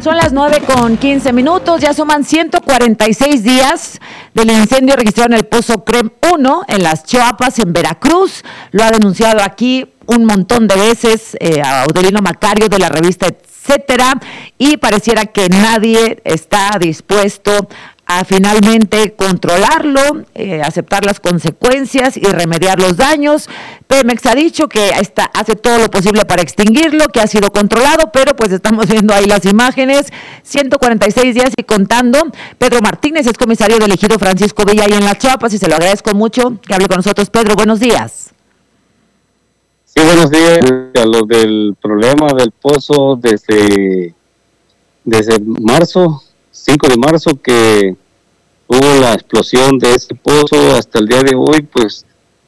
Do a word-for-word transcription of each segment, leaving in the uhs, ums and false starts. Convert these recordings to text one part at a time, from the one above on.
Son las nueve con quince minutos, ya suman ciento cuarenta y seis días del incendio registrado en el Pozo Crem uno, en Las Chiapas, en Veracruz. Lo ha denunciado aquí un montón de veces eh, a Audelino Macario de la revista Etcétera, y pareciera que nadie está dispuesto a finalmente controlarlo, eh, aceptar las consecuencias y remediar los daños. Pemex ha dicho que está, hace todo lo posible para extinguirlo, que ha sido controlado, pero pues estamos viendo ahí las imágenes, ciento cuarenta y seis días y contando. Pedro Martínez es comisario del ejido Francisco Villa ahí en Las Chiapas y se lo agradezco mucho que hable con nosotros. Pedro, buenos días. Sí, buenos días. A lo del problema del pozo desde, desde marzo, cinco de marzo, que hubo la explosión de ese pozo hasta el día de hoy, pues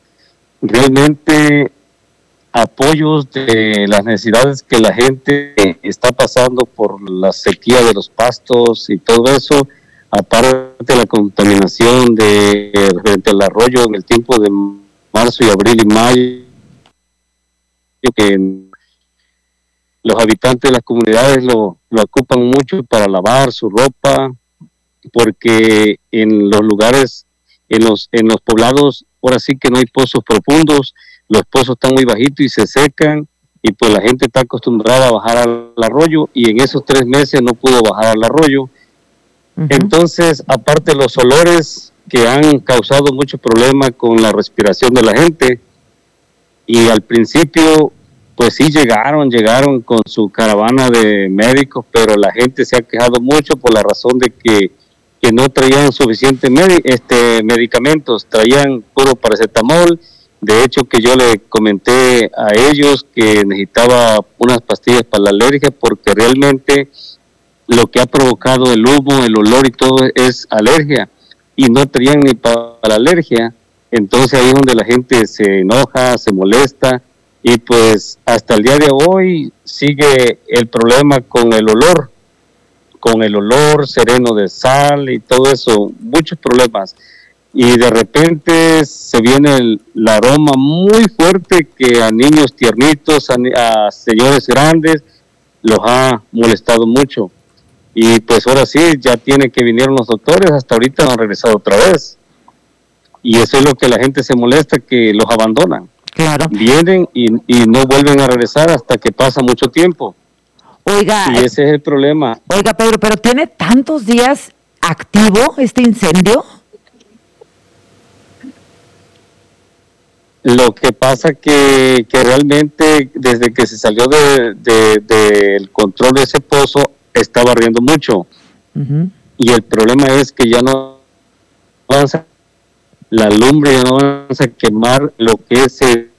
realmente apoyos de las necesidades que la gente está pasando por la sequía de los pastos y todo eso, aparte de la contaminación de frente al arroyo en el tiempo de marzo y abril y mayo, que los habitantes de las comunidades lo, lo ocupan mucho para lavar su ropa, porque en los lugares, en los, en los poblados, ahora sí que no hay pozos profundos, los pozos están muy bajitos y se secan, y pues la gente está acostumbrada a bajar al arroyo, y en esos tres meses no pudo bajar al arroyo. Uh-huh. Entonces, aparte de los olores que han causado mucho problema con la respiración de la gente, y al principio, pues sí llegaron, llegaron con su caravana de médicos, pero la gente se ha quejado mucho por la razón de que, que no traían suficientes med- este, medicamentos, traían puro paracetamol. De hecho, que yo le comenté a ellos que necesitaba unas pastillas para la alergia, porque realmente lo que ha provocado el humo, el olor y todo es alergia, y no traían ni para la alergia. Entonces ahí es donde la gente se enoja, se molesta, y pues hasta el día de hoy sigue el problema con el olor, con el olor sereno de sal y todo eso, muchos problemas. Y de repente se viene el, el aroma muy fuerte que a niños tiernitos, a, a señores grandes, los ha molestado mucho. Y pues ahora sí, ya tiene que vinieron los doctores, hasta ahorita no han regresado otra vez. Y eso es lo que la gente se molesta, que los abandonan. Claro. Vienen y, y no vuelven a regresar hasta que pasa mucho tiempo. Oiga. Y ese es el problema. Oiga, Pedro, pero ¿tiene tantos días activo este incendio? Lo que pasa que, que realmente desde que se salió de, de, de el control de ese pozo, estaba ardiendo mucho. Uh-huh. Y el problema es que ya no avanza la lumbre, ya no vamos a quemar lo que es el,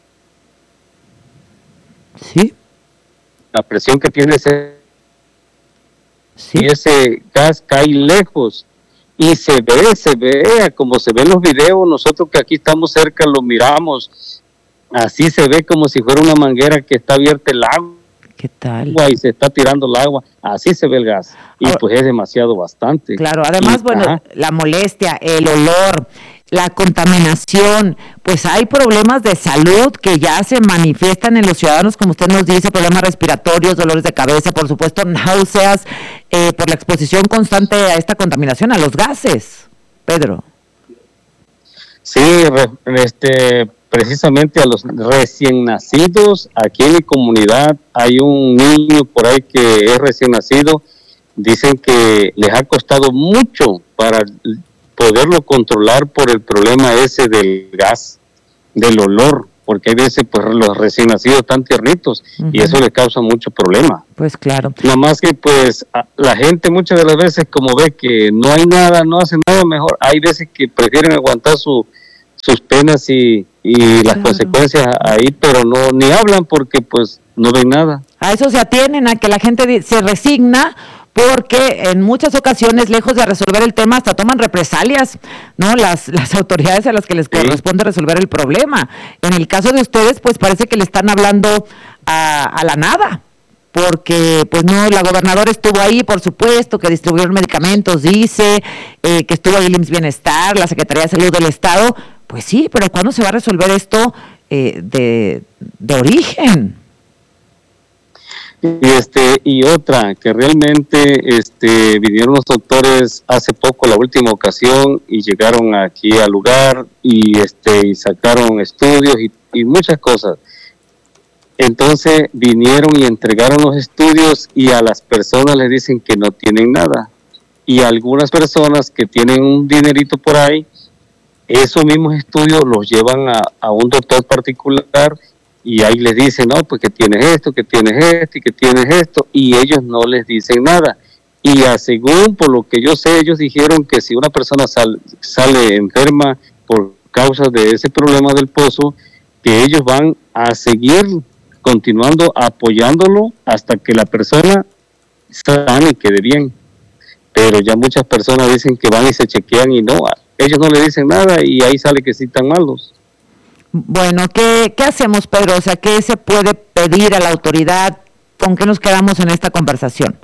sí, la presión que tiene ese, sí. Y ese gas cae lejos y se ve, se ve como se ve en los videos, nosotros que aquí estamos cerca lo miramos, así se ve como si fuera una manguera que está abierta el agua. ¿Qué tal? Y se está tirando el agua, así se ve el gas, y oh, pues es demasiado bastante. Claro, además, y, bueno, ajá. la molestia, el olor, la contaminación, pues hay problemas de salud que ya se manifiestan en los ciudadanos, como usted nos dice, problemas respiratorios, dolores de cabeza, por supuesto, náuseas, eh, por la exposición constante a esta contaminación, a los gases. Pedro. Sí, este... precisamente a los recién nacidos, aquí en mi comunidad hay un niño por ahí que es recién nacido, dicen que les ha costado mucho para poderlo controlar por el problema ese del gas, del olor, porque hay veces pues los recién nacidos están tiernitos, uh-huh. y eso les causa mucho problema. Pues claro. Nada más que pues la gente muchas de las veces como ve que no hay nada, no hace nada mejor, hay veces que prefieren aguantar su sus penas y, y las claro. consecuencias ahí, pero no ni hablan porque pues no ven nada. A eso se atienen, a que la gente se resigna, porque en muchas ocasiones, lejos de resolver el tema, hasta toman represalias, ¿no? Las, las autoridades a las que les sí. corresponde resolver el problema. En el caso de ustedes, pues parece que le están hablando a, a la nada, porque pues no, la gobernadora estuvo ahí, por supuesto, que distribuyó medicamentos, dice, eh, que estuvo ahí el I M S S Bienestar, la Secretaría de Salud del Estado. Pues sí, pero ¿cuándo se va a resolver esto eh, de, de origen? Y este y otra que realmente este vinieron los doctores hace poco, la última ocasión, y llegaron aquí al lugar y este y sacaron estudios y, y muchas cosas. Entonces vinieron y entregaron los estudios y a las personas les dicen que no tienen nada. Y algunas personas que tienen un dinerito por ahí, esos mismos estudios los llevan a, a un doctor particular y ahí les dicen, no, pues que tienes esto, que tienes esto y que tienes esto, y ellos no les dicen nada. Y a, según por lo que yo sé, ellos dijeron que si una persona sal, sale enferma por causa de ese problema del pozo, que ellos van a seguir continuando apoyándolo hasta que la persona sane y quede bien. Pero ya muchas personas dicen que van y se chequean y no, ellos no le dicen nada y ahí sale que sí están malos. Bueno, ¿qué, ¿qué hacemos, Pedro? O sea, ¿qué se puede pedir a la autoridad? ¿Con qué nos quedamos en esta conversación?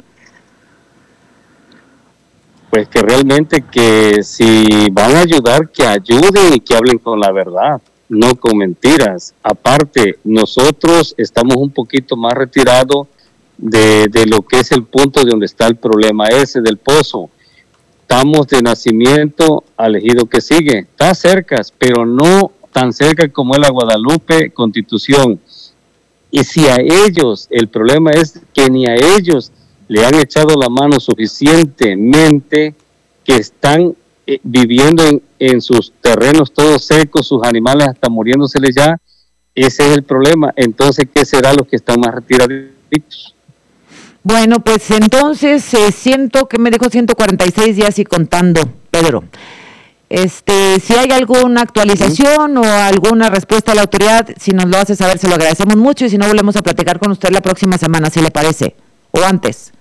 Pues que realmente que si van a ayudar, que ayuden y que hablen con la verdad, no con mentiras. Aparte, nosotros estamos un poquito más retirados de, de lo que es el punto de donde está el problema ese del pozo. Estamos de nacimiento al ejido que sigue, está cerca, pero no tan cerca como es la Guadalupe Constitución. Y si a ellos, el problema es que ni a ellos le han echado la mano suficientemente, que están eh, viviendo en, en sus terrenos todos secos, sus animales hasta muriéndoseles ya, ese es el problema. Entonces, ¿qué será los que están más retiraditos? Bueno, pues entonces eh, siento que me dijo ciento cuarenta y seis días y contando, Pedro. Este, si hay alguna actualización o alguna respuesta de la autoridad, si nos lo hace saber, se lo agradecemos mucho, y si no, volvemos a platicar con usted la próxima semana, si le parece, o antes.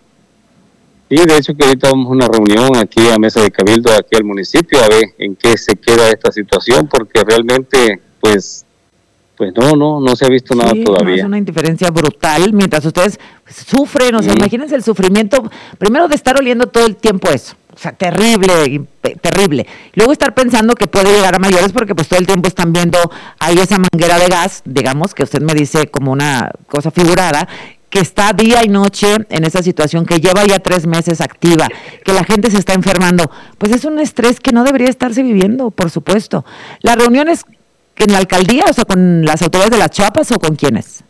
Sí, de hecho que ahorita vamos a una reunión aquí a Mesa de Cabildo, aquí al municipio, a ver en qué se queda esta situación, porque realmente, pues, pues no, no, no se ha visto nada sí, todavía. No, es una indiferencia brutal, mientras ustedes sufren, o sea, mm. imagínense el sufrimiento, primero de estar oliendo todo el tiempo eso. O sea, terrible, terrible. Luego estar pensando que puede llegar a mayores porque pues todo el tiempo están viendo ahí esa manguera de gas, digamos, que usted me dice como una cosa figurada, que está día y noche en esa situación, que lleva ya tres meses activa, que la gente se está enfermando. Pues es un estrés que no debería estarse viviendo, por supuesto. ¿Las reuniones en la alcaldía, o sea, con las autoridades de las Chiapas o con quiénes?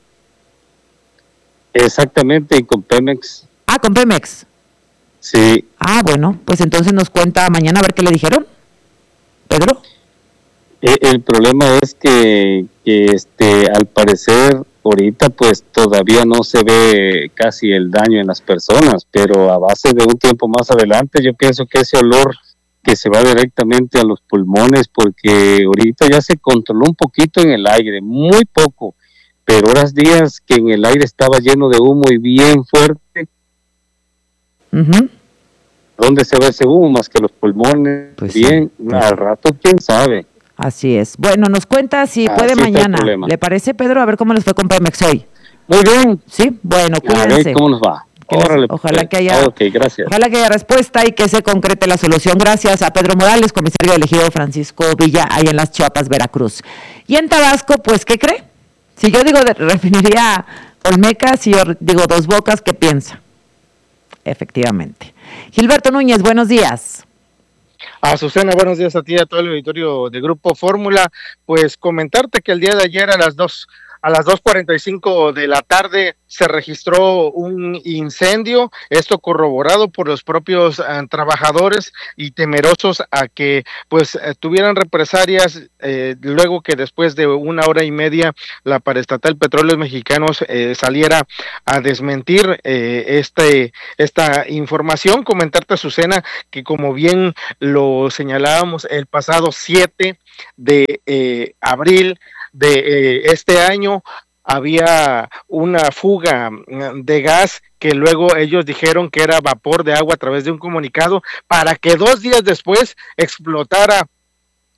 Exactamente, y con Pemex. Ah, con Pemex. Sí. Ah, bueno, pues entonces nos cuenta mañana a ver qué le dijeron, Pedro. El, el problema es que, que este, al parecer ahorita pues todavía no se ve casi el daño en las personas, pero a base de un tiempo más adelante yo pienso que ese olor que se va directamente a los pulmones, porque ahorita ya se controló un poquito en el aire, muy poco, pero horas días que en el aire estaba lleno de humo y bien fuerte. Uh-huh. ¿Dónde se ve ese humo más que los pulmones? Pues bien, sí, al rato quién sabe. Así es. Bueno, nos cuenta si Así puede mañana. ¿Le parece, Pedro? A ver cómo les fue con Pemex hoy. Muy bien. Sí, bueno, cuídense. A ver cómo nos va. Les, ojalá que haya, okay, gracias. ojalá que haya respuesta y que se concrete la solución. Gracias a Pedro Morales, comisario elegido Francisco Villa, ahí en las Chiapas, Veracruz. Y en Tabasco, pues, ¿qué cree? Si yo digo de refinería Olmeca, si yo digo Dos Bocas, ¿qué piensa? Efectivamente. Gilberto Núñez, buenos días. Azucena, buenos días a ti y a todo el auditorio de Grupo Fórmula. Pues comentarte que el día de ayer a las dos a las dos cuarenta y cinco de la tarde se registró un incendio, esto corroborado por los propios eh, trabajadores y temerosos a que pues eh, tuvieran represalias eh, luego que después de una hora y media la Paraestatal Petróleos Mexicanos eh, saliera a desmentir eh, este esta información. Comentarte, Azucena, que como bien lo señalábamos el pasado siete de eh, abril de eh, este año había una fuga de gas que luego ellos dijeron que era vapor de agua a través de un comunicado, para que dos días después explotara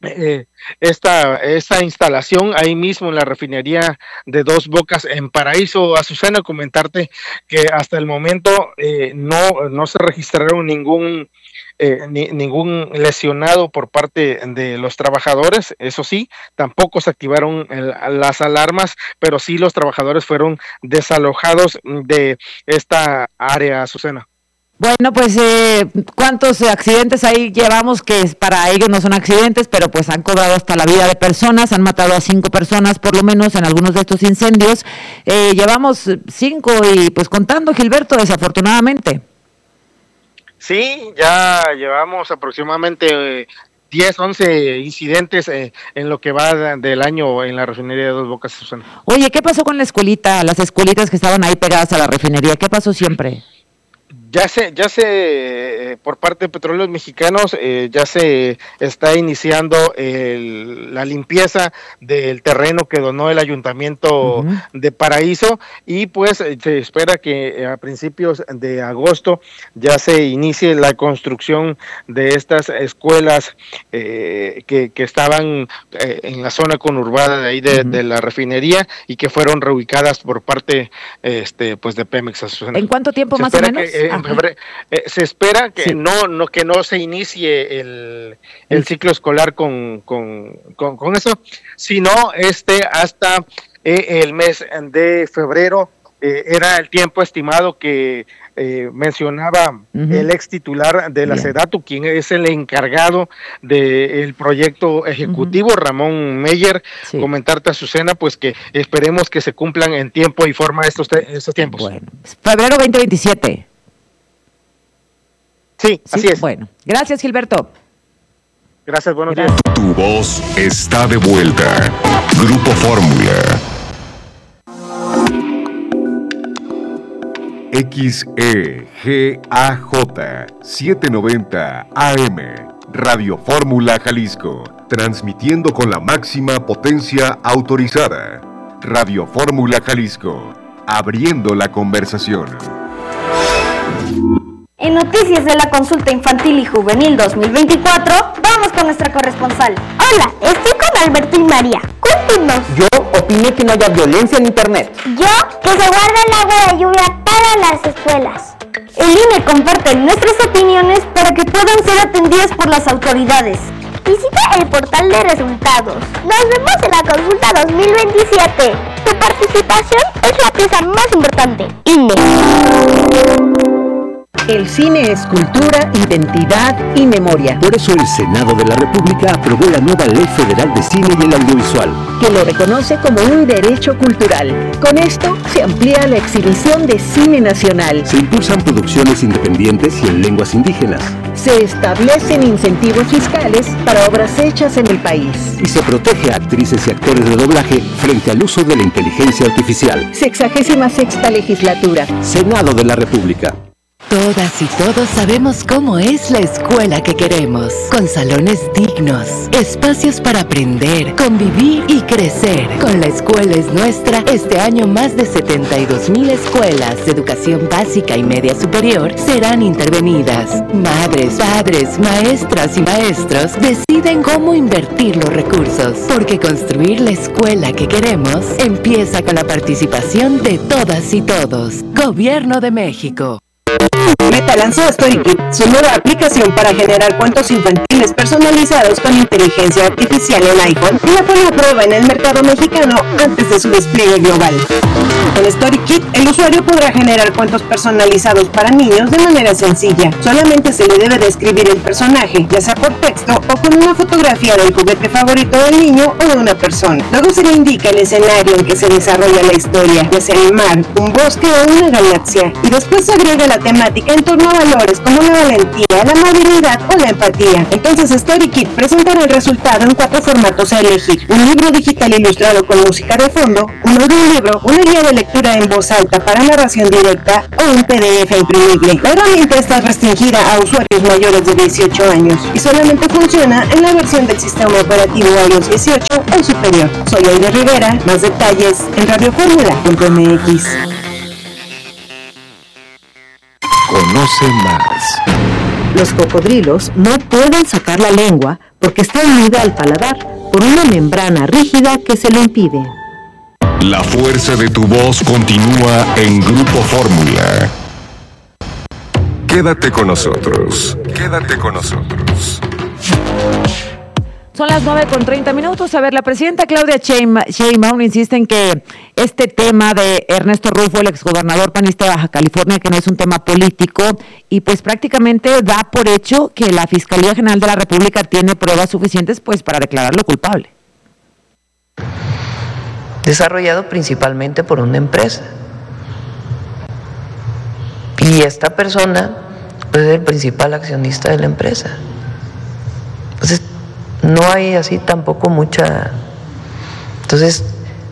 eh, esta, esta instalación ahí mismo en la refinería de Dos Bocas en Paraíso. Azucena, comentarte que hasta el momento eh, no, no se registraron ningún Eh, ni, ningún lesionado por parte de los trabajadores. Eso sí, tampoco se activaron el, las alarmas, pero sí los trabajadores fueron desalojados de esta área, Azucena. Bueno, pues eh, cuántos accidentes ahí llevamos que para ellos no son accidentes, pero pues han cobrado hasta la vida de personas, han matado a cinco personas por lo menos en algunos de estos incendios. Eh, llevamos cinco y pues contando, Gilberto, desafortunadamente. Sí, ya llevamos aproximadamente eh, diez, once incidentes eh, en lo que va de, del año en la refinería de Dos Bocas, Susana. Oye, ¿qué pasó con la escuelita, las escuelitas que estaban ahí pegadas a la refinería? ¿Qué pasó siempre? Ya se, ya se, eh, por parte de Petróleos Mexicanos, eh, ya se está iniciando el, la limpieza del terreno que donó el Ayuntamiento uh-huh. de Paraíso, y pues se espera que a principios de agosto ya se inicie la construcción de estas escuelas eh, que, que estaban eh, en la zona conurbada de ahí de, uh-huh. de la refinería y que fueron reubicadas por parte este, pues de Pemex. ¿En cuánto tiempo se más o menos? Que, eh, Febrero, eh, se espera que sí. no, no que no se inicie el, el ciclo escolar con, con, con, con eso, sino este hasta eh, el mes de febrero. Eh, era el tiempo estimado que eh, mencionaba uh-huh. el ex titular de la yeah. SEDATU, quien es el encargado del proyecto ejecutivo, uh-huh. Ramón Meyer. Sí. Comentarte, Azucena, pues que esperemos que se cumplan en tiempo y forma estos, te- estos tiempos. Bueno, febrero veinte veintisiete. Sí, sí, así es. Bueno, gracias, Gilberto. Gracias, buenos gracias. días. Tu voz está de vuelta. Grupo Fórmula. X E G A J setecientos noventa A M, Radio Fórmula Jalisco, transmitiendo con la máxima potencia autorizada. Radio Fórmula Jalisco, abriendo la conversación. En noticias de la consulta infantil y juvenil dos mil veinticuatro, vamos con nuestra corresponsal. Hola, estoy con Alberto y María. Cuéntenos. Yo opino que no haya violencia en internet. Yo, que se guarde el agua de lluvia para las escuelas. El INE comparte nuestras opiniones para que puedan ser atendidas por las autoridades. Visita el portal de resultados. Nos vemos en la consulta dos mil veintisiete. Tu participación es la pieza más importante. INE. El cine es cultura, identidad y memoria. Por eso el Senado de la República aprobó la nueva Ley Federal de Cine y el Audiovisual, que lo reconoce como un derecho cultural. Con esto se amplía la exhibición de cine nacional. Se impulsan producciones independientes y en lenguas indígenas. Se establecen incentivos fiscales para obras hechas en el país. Y se protege a actrices y actores de doblaje frente al uso de la inteligencia artificial. Sexagésima sexta legislatura. Senado de la República. Todas y todos sabemos cómo es la escuela que queremos, con salones dignos, espacios para aprender, convivir y crecer. Con La Escuela es Nuestra, este año más de setenta y dos mil escuelas de educación básica y media superior serán intervenidas. Madres, padres, maestras y maestros deciden cómo invertir los recursos, porque construir la escuela que queremos empieza con la participación de todas y todos. Gobierno de México. Meta lanzó StoryKit, su nueva aplicación para generar cuentos infantiles personalizados con inteligencia artificial en iPhone, y la pone a prueba en el mercado mexicano antes de su despliegue global. Con StoryKit, el usuario podrá generar cuentos personalizados para niños de manera sencilla. Solamente se le debe describir el personaje, ya sea por texto o con una fotografía del juguete favorito del niño o de una persona. Luego se le indica el escenario en que se desarrolla la historia, ya sea el mar, un bosque o una galaxia, y después se agrega la temática en torno a valores como la valentía, la amabilidad o la empatía. Entonces StoryKit presentará el resultado en cuatro formatos a elegir: un libro digital ilustrado con música de fondo, un audiolibro, una guía de lectura en voz alta para narración directa o un P D F imprimible. La herramienta está restringida a usuarios mayores de dieciocho años y solamente funciona en la versión del sistema operativo iOS dieciocho o superior. Soy Aide Rivera, más detalles en radio fórmula punto m x. Conoce más. Los cocodrilos no pueden sacar la lengua porque está unida al paladar por una membrana rígida que se lo impide. La fuerza de tu voz continúa en Grupo Fórmula. Quédate con nosotros. Quédate con nosotros. Son las nueve con treinta minutos. A ver, la presidenta Claudia Sheinbaum insiste en que este tema de Ernesto Rufo, el exgobernador panista de Baja California, que no es un tema político, y pues prácticamente da por hecho que la Fiscalía General de la República tiene pruebas suficientes pues para declararlo culpable. Desarrollado principalmente por una empresa. Y esta persona es el principal accionista de la empresa. Entonces, no hay así tampoco mucha... Entonces,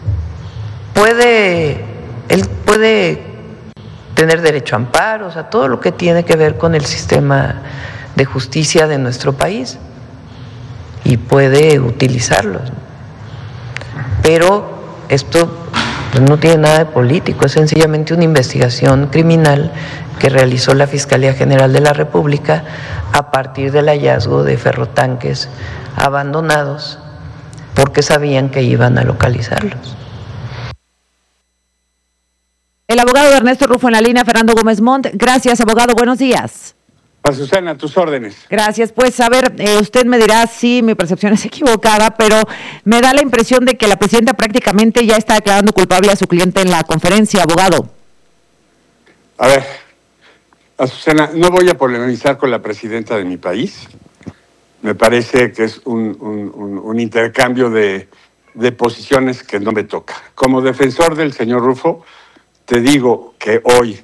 puede, él puede tener derecho a amparo, o sea, todo lo que tiene que ver con el sistema de justicia de nuestro país, y puede utilizarlos. Pero esto pues, no tiene nada de político, es sencillamente una investigación criminal que realizó la Fiscalía General de la República a partir del hallazgo de ferrotanques abandonados porque sabían que iban a localizarlos. El abogado de Ernesto Rufo en la línea, Fernando Gómez Montt. Gracias, abogado, buenos días. Azucena, a tus órdenes. Gracias. Pues a ver, eh, usted me dirá si mi percepción es equivocada, pero me da la impresión de que la presidenta prácticamente ya está declarando culpable a su cliente en la conferencia, abogado. A ver, Azucena, no voy a polemizar con la presidenta de mi país. Me parece que es un, un, un, un intercambio de, de posiciones que no me toca. Como defensor del señor Rufo, te digo que hoy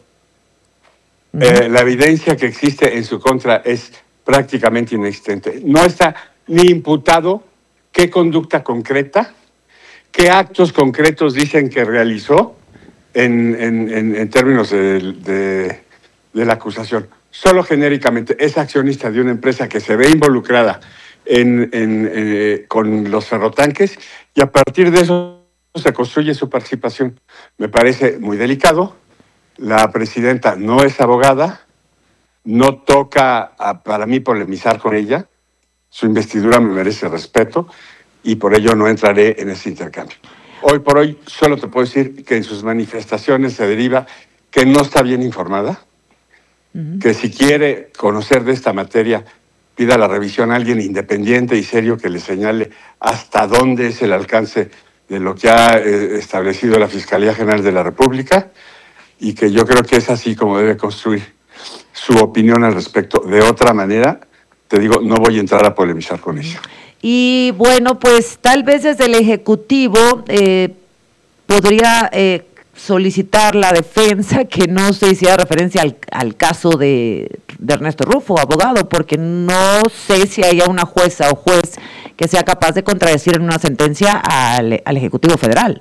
Eh, la evidencia que existe en su contra es prácticamente inexistente. No está ni imputado qué conducta concreta, qué actos concretos dicen que realizó en, en, en, en términos de, de, de la acusación. Solo genéricamente es accionista de una empresa que se ve involucrada en, en, eh, con los ferrotanques y a partir de eso se construye su participación. Me parece muy delicado. La presidenta no es abogada, no toca a, para mí polemizar con ella, su investidura me merece respeto y por ello no entraré en ese intercambio. Hoy por hoy solo te puedo decir que en sus manifestaciones se deriva que no está bien informada, uh-huh. que si quiere conocer de esta materia pida la revisión a alguien independiente y serio que le señale hasta dónde es el alcance de lo que ha eh, establecido la Fiscalía General de la República, y que yo creo que es así como debe construir su opinión al respecto. De otra manera, te digo, no voy a entrar a polemizar con ella. Y bueno, pues tal vez desde el Ejecutivo eh, podría eh, solicitar la defensa que no se hiciera referencia al, al caso de, de Ernesto Rufo, abogado, porque no sé si haya una jueza o juez que sea capaz de contradecir en una sentencia al, al Ejecutivo Federal.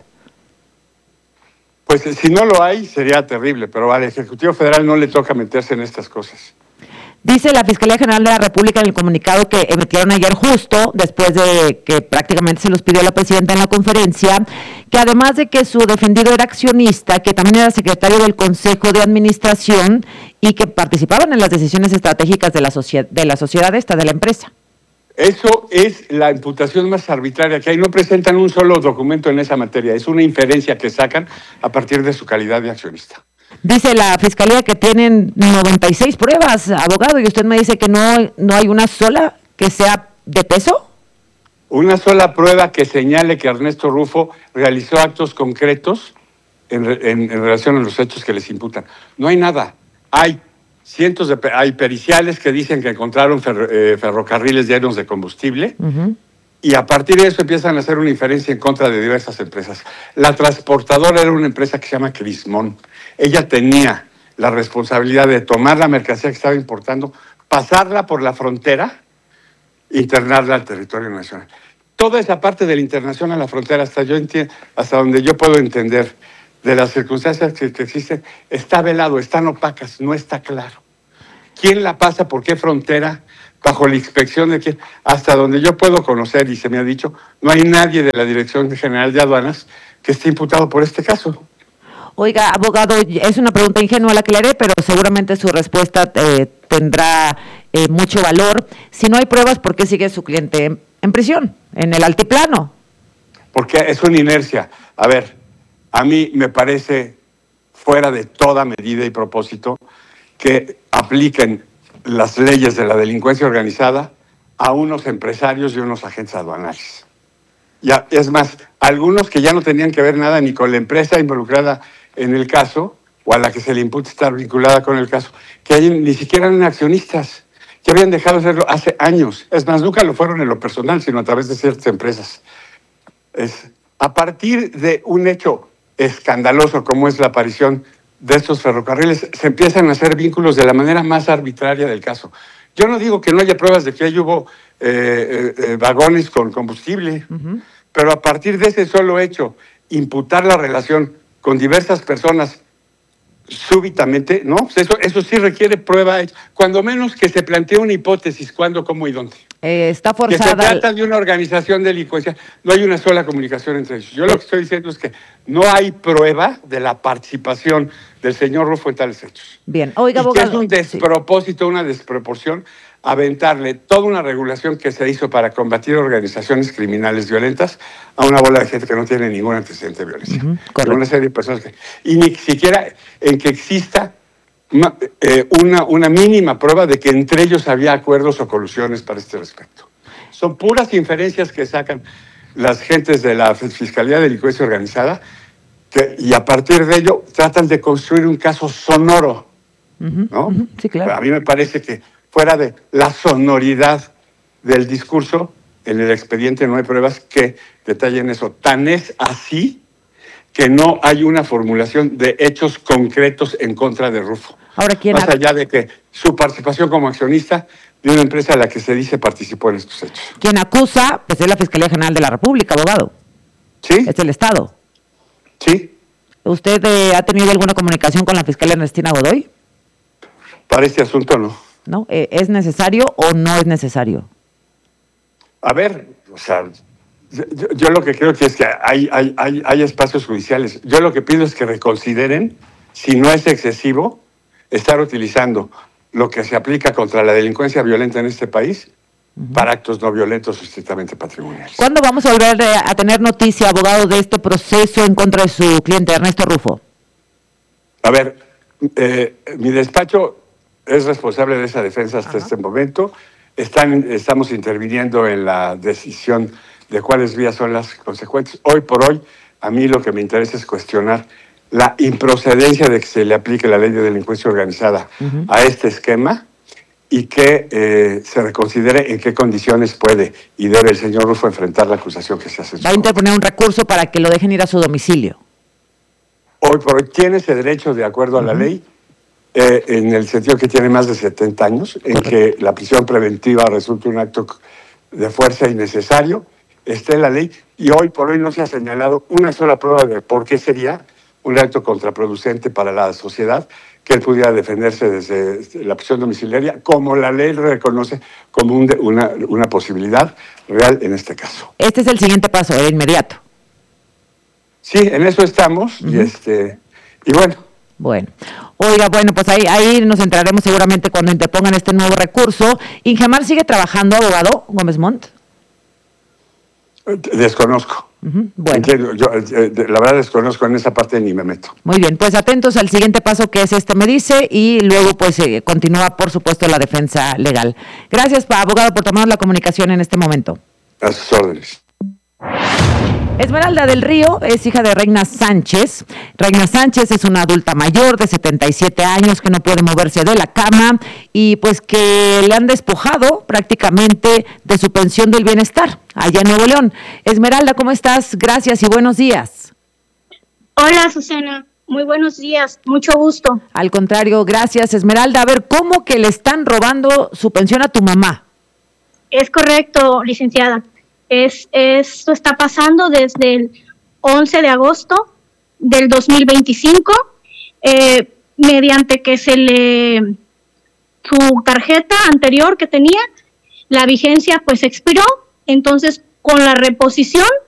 Pues si no lo hay, sería terrible, pero al Ejecutivo Federal no le toca meterse en estas cosas. Dice la Fiscalía General de la República en el comunicado que emitieron ayer justo, después de que prácticamente se los pidió la presidenta en la conferencia, que además de que su defendido era accionista, que también era secretario del Consejo de Administración y que participaban en las decisiones estratégicas de la, socie- de la sociedad esta, de la empresa. Eso es la imputación más arbitraria que hay. No presentan un solo documento en esa materia. Es una inferencia que sacan a partir de su calidad de accionista. Dice la Fiscalía que tienen noventa y seis pruebas, abogado, y usted me dice que no, no hay una sola que sea de peso. Una sola prueba que señale que Ernesto Rufo realizó actos concretos en, en, en relación a los hechos que les imputan. No hay nada. Hay cientos de hay periciales que dicen que encontraron fer, eh, ferrocarriles llenos de combustible, uh-huh. y a partir de eso empiezan a hacer una inferencia en contra de diversas empresas. La transportadora era una empresa que se llama Crismón. Ella tenía la responsabilidad de tomar la mercancía que estaba importando, pasarla por la frontera, internarla al territorio nacional. Toda esa parte de la internación a la frontera, hasta yo entiendo, hasta donde yo puedo entender de las circunstancias que, que existen, está velado, están opacas, no está claro. ¿Quién la pasa? ¿Por qué frontera? ¿Bajo la inspección de quién? Hasta donde yo puedo conocer, y se me ha dicho, no hay nadie de la Dirección General de Aduanas que esté imputado por este caso. Oiga, abogado, es una pregunta ingenua la que le haré, pero seguramente su respuesta eh, tendrá eh, mucho valor. Si no hay pruebas, ¿por qué sigue su cliente en, en prisión, en el altiplano? Porque es una inercia. A ver, a mí me parece fuera de toda medida y propósito que apliquen las leyes de la delincuencia organizada a unos empresarios y unos agentes aduanales. Ya, es más, algunos que ya no tenían que ver nada ni con la empresa involucrada en el caso, o a la que se le imputa estar vinculada con el caso, que ahí ni siquiera eran accionistas, que habían dejado de hacerlo hace años. Es más, nunca lo fueron en lo personal, sino a través de ciertas empresas. Es, a partir de un hecho escandaloso como es la aparición de estos ferrocarriles, se empiezan a hacer vínculos de la manera más arbitraria del caso. Yo no digo que no haya pruebas de que ahí hubo eh, eh, vagones con combustible, uh-huh. pero a partir de ese solo hecho, imputar la relación con diversas personas súbitamente, ¿no? Pues eso, eso sí requiere prueba, cuando menos que se plantee una hipótesis, cuándo, cómo y dónde. Eh, está forzada. Que se trata de una organización delincuencial, no hay una sola comunicación entre ellos. Yo lo que estoy diciendo es que no hay prueba de la participación del señor Rufo en tales hechos. Bien, oiga, y abogado. Que es un despropósito, una desproporción, aventarle toda una regulación que se hizo para combatir organizaciones criminales violentas a una bola de gente que no tiene ningún antecedente de violencia. Uh-huh, con una serie de personas que... Y ni siquiera en que exista eh, una, una mínima prueba de que entre ellos había acuerdos o colusiones para este respecto. Son puras inferencias que sacan las gentes de la Fiscalía de Delincuencia Organizada que, y a partir de ello tratan de construir un caso sonoro. Uh-huh, ¿no? Uh-huh, sí, claro. Pero a mí me parece que fuera de la sonoridad del discurso, en el expediente no hay pruebas que detallen eso. Tan es así que no hay una formulación de hechos concretos en contra de Rufo. Ahora, ¿quién Más allá de que su participación como accionista de una empresa a la que se dice participó en estos hechos. Quien acusa, pues es la Fiscalía General de la República, abogado. Sí. Es el Estado. Sí. ¿Usted eh, ha tenido alguna comunicación con la Fiscalía Ernestina Godoy? Para este asunto no. ¿No? Eh, ¿Es necesario o no es necesario? A ver, o sea, yo, yo lo que creo que es que hay, hay, hay, hay espacios judiciales. Yo lo que pido es que reconsideren, si no es excesivo, estar utilizando lo que se aplica contra la delincuencia violenta en este país uh-huh. para actos no violentos o estrictamente patrimoniales. ¿Cuándo vamos a volver a tener noticia, abogado, de este proceso en contra de su cliente, Ernesto Rufo? A ver, eh, mi despacho es responsable de esa defensa hasta Ajá. este momento. Están, estamos interviniendo en la decisión de cuáles vías son las consecuentes. Hoy por hoy, a mí lo que me interesa es cuestionar la improcedencia de que se le aplique la ley de delincuencia organizada uh-huh. a este esquema y que eh, se reconsidere en qué condiciones puede y debe el señor Rufo enfrentar la acusación que se hace. Va a interponer un recurso para que lo dejen ir a su domicilio. Hoy por hoy tiene ese derecho de acuerdo a la uh-huh. ley. Eh, en el sentido que tiene más de setenta años, en que la prisión preventiva resulta un acto de fuerza innecesario, está en la ley, y hoy por hoy no se ha señalado una sola prueba de por qué sería un acto contraproducente para la sociedad que él pudiera defenderse desde la prisión domiciliaria, como la ley reconoce como un de, una, una posibilidad real en este caso. Este es el siguiente paso, el inmediato. Sí, en eso estamos, uh-huh. y, este, y bueno. Bueno, oiga, bueno, pues ahí, ahí nos entraremos seguramente cuando interpongan este nuevo recurso. ¿Ingemar sigue trabajando, abogado Gómez Montt? Desconozco. Uh-huh. Bueno. Entiendo, yo la verdad desconozco, en esa parte ni me meto. Muy bien, pues atentos al siguiente paso que es este, me dice, y luego pues eh, continúa, por supuesto, la defensa legal. Gracias, abogado, por tomar la comunicación en este momento. A sus órdenes. Esmeralda del Río es hija de Reina Sánchez. Reina Sánchez es una adulta mayor de setenta y siete años que no puede moverse de la cama y pues que le han despojado prácticamente de su pensión del bienestar allá en Nuevo León. Esmeralda, ¿cómo estás? Gracias y buenos días. Hola, Susana. Muy buenos días. Mucho gusto. Al contrario, gracias, Esmeralda. A ver, ¿cómo que le están robando su pensión a tu mamá? Es correcto, licenciada. Es, esto está pasando desde el once de agosto del dos mil veinticinco, eh, mediante que se le, su tarjeta anterior que tenía, la vigencia pues expiró, entonces con la reposición